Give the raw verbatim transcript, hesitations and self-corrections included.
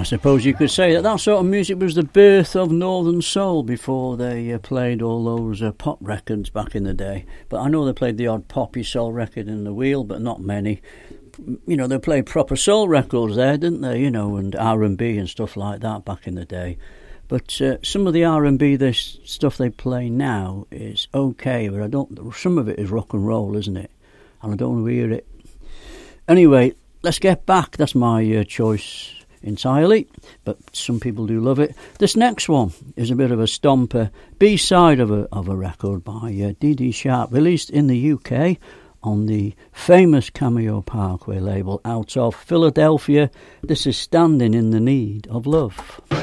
suppose you could say that that sort of music was the birth of Northern Soul before they uh, played all those uh, pop records back in the day. But I know they played the odd poppy soul record in the wheel, but not many. You know, they played proper soul records there, didn't they? You know, and R and B and stuff like that back in the day. But uh, some of the R and B, this stuff they play now is okay, but I don't. Some of it is rock and roll, isn't it? And I don't want to hear it. Anyway, let's get back. That's my uh, choice entirely, but some people do love it. This next one is a bit of a stomper, B-side of a of a record by uh, Dee Dee Sharp, released in the U K on the famous Cameo Parkway label out of Philadelphia. This is Standing in the Need of Love.